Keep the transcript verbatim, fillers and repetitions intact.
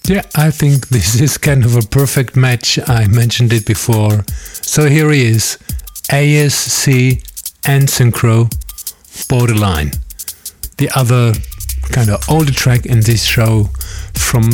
Yeah, I think this is kind of a perfect match. I mentioned it before. So here he is, A S C and Synchro, Borderline. The other kind of older track in this show from